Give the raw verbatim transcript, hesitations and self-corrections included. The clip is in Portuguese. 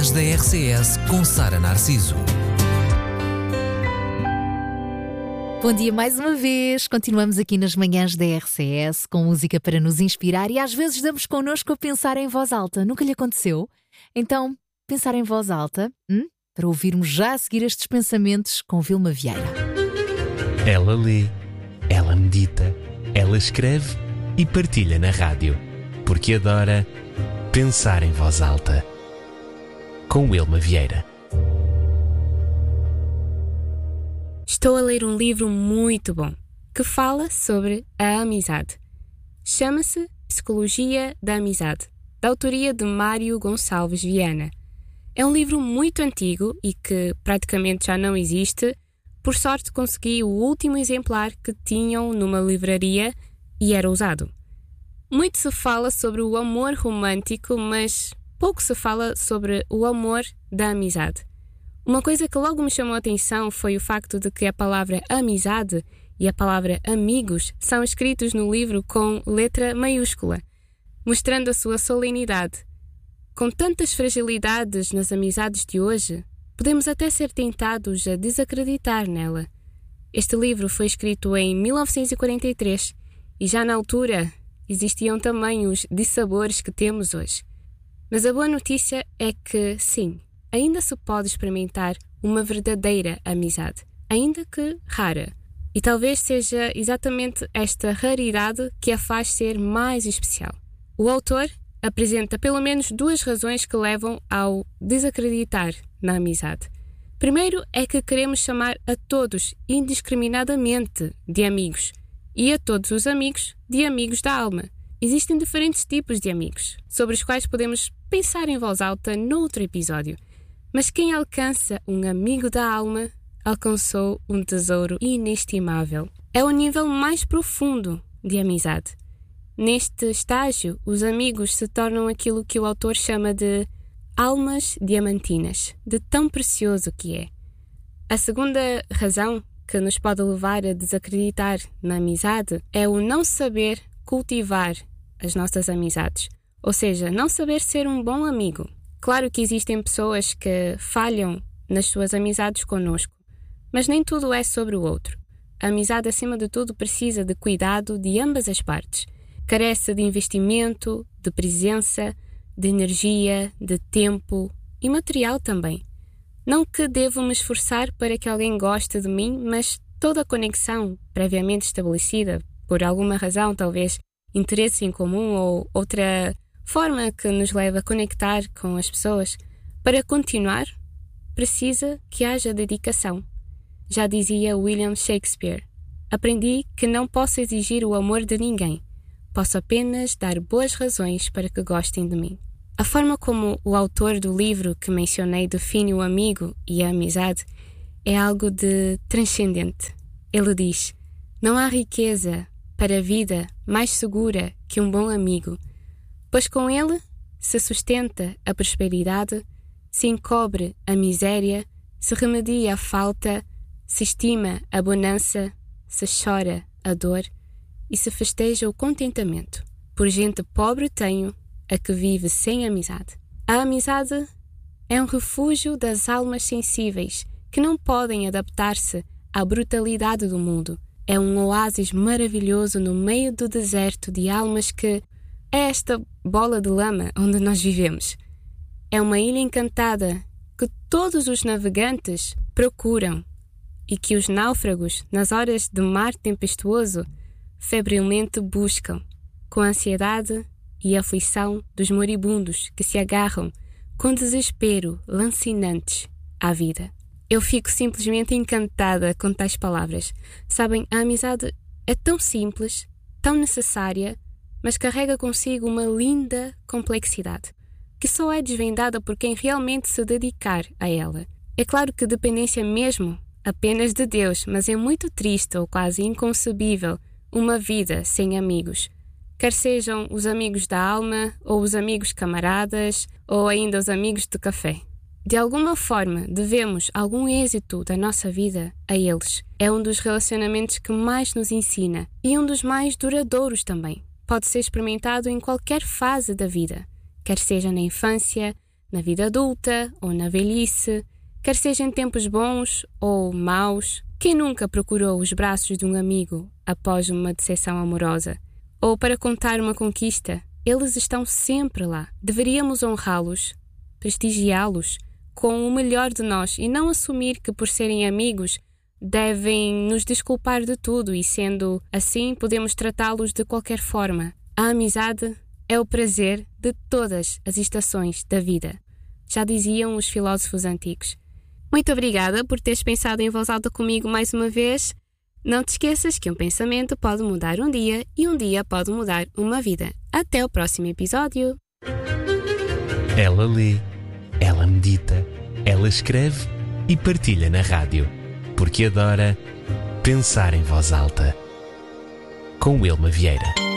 Manhãs da R C S com Sara Narciso. Bom dia mais uma vez, continuamos aqui nas Manhãs da R C S com música para nos inspirar e às vezes damos connosco a pensar em voz alta. Nunca lhe aconteceu? Então, pensar em voz alta, hum? Para ouvirmos já a seguir estes pensamentos com Vilma Vieira. Ela lê, ela medita, ela escreve e partilha na rádio, porque adora pensar em voz alta. Com Vilma Vieira. Estou a ler um livro muito bom, que fala sobre a amizade. Chama-se Psicologia da Amizade, da autoria de Mário Gonçalves Viana. É um livro muito antigo e que praticamente já não existe. Por sorte consegui o último exemplar que tinham numa livraria e era usado. Muito se fala sobre o amor romântico, mas pouco se fala sobre o amor da amizade. Uma coisa que logo me chamou a atenção foi o facto de que a palavra amizade e a palavra amigos são escritos no livro com letra maiúscula, mostrando a sua solenidade. Com tantas fragilidades nas amizades de hoje, podemos até ser tentados a desacreditar nela. Este livro foi escrito em mil novecentos e quarenta e três e já na altura existiam também os dissabores que temos hoje. Mas a boa notícia é que, sim, ainda se pode experimentar uma verdadeira amizade, ainda que rara. E talvez seja exatamente esta raridade que a faz ser mais especial. O autor apresenta pelo menos duas razões que levam ao desacreditar na amizade. Primeiro é que queremos chamar a todos indiscriminadamente de amigos e a todos os amigos de amigos da alma. Existem diferentes tipos de amigos, sobre os quais podemos pensar em voz alta noutro episódio. Mas quem alcança um amigo da alma, alcançou um tesouro inestimável. É o nível mais profundo de amizade. Neste estágio, os amigos se tornam aquilo que o autor chama de almas diamantinas, de tão precioso que é. A segunda razão que nos pode levar a desacreditar na amizade é o não saber cultivar as nossas amizades, ou seja, não saber ser um bom amigo. Claro que existem pessoas que falham nas suas amizades connosco, mas nem tudo é sobre o outro. A amizade, acima de tudo, precisa de cuidado de ambas as partes. Carece de investimento, de presença, de energia, de tempo e material também. Não que devo me esforçar para que alguém goste de mim, mas toda a conexão previamente estabelecida, por alguma razão, talvez interesse em comum ou outra forma que nos leva a conectar com as pessoas, para continuar, precisa que haja dedicação. Já dizia William Shakespeare, aprendi que não posso exigir o amor de ninguém, posso apenas dar boas razões para que gostem de mim. A forma como o autor do livro que mencionei define o amigo e a amizade é algo de transcendente. Ele diz, não há riqueza para a vida mais segura que um bom amigo, pois com ele se sustenta a prosperidade, se encobre a miséria, se remedia a falta, se estima a bonança, se chora a dor e se festeja o contentamento. Por gente pobre tenho a que vive sem amizade. A amizade é um refúgio das almas sensíveis que não podem adaptar-se à brutalidade do mundo. É um oásis maravilhoso no meio do deserto de almas que é esta bola de lama onde nós vivemos. É uma ilha encantada que todos os navegantes procuram e que os náufragos, nas horas de mar tempestuoso, febrilmente buscam, com a ansiedade e aflição dos moribundos que se agarram com desespero lancinantes à vida. Eu fico simplesmente encantada com tais palavras. Sabem, a amizade é tão simples, tão necessária, mas carrega consigo uma linda complexidade, que só é desvendada por quem realmente se dedicar a ela. É claro que dependência mesmo apenas de Deus, mas é muito triste ou quase inconcebível uma vida sem amigos. Quer sejam os amigos da alma, ou os amigos camaradas, ou ainda os amigos de café. De alguma forma, devemos algum êxito da nossa vida a eles. É um dos relacionamentos que mais nos ensina e um dos mais duradouros também. Pode ser experimentado em qualquer fase da vida, quer seja na infância, na vida adulta ou na velhice, quer seja em tempos bons ou maus. Quem nunca procurou os braços de um amigo após uma decepção amorosa? Ou para contar uma conquista? Eles estão sempre lá. Deveríamos honrá-los, prestigiá-los com o melhor de nós e não assumir que, por serem amigos, devem nos desculpar de tudo e, sendo assim, podemos tratá-los de qualquer forma. A amizade é o prazer de todas as estações da vida, já diziam os filósofos antigos. Muito obrigada por teres pensado em voz alta comigo mais uma vez. Não te esqueças que um pensamento pode mudar um dia e um dia pode mudar uma vida. Até o próximo episódio. Ela lê, ela medita, ela escreve e partilha na rádio, porque adora pensar em voz alta. Com Wilma Vieira.